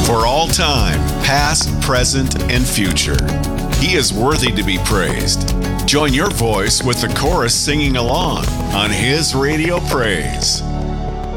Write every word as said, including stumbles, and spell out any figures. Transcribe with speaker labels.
Speaker 1: for all time, past, present, and future. He is worthy to be praised. Join your voice with the chorus singing along on His Radio Praise.